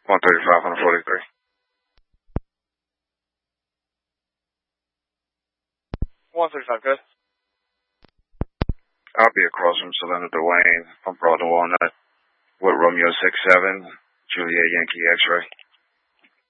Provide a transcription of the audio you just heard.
135, 143. Good. I'll be across from Selena Dwayne from Broad and Walnut with Romeo 67, Juliet Yankee X-Ray.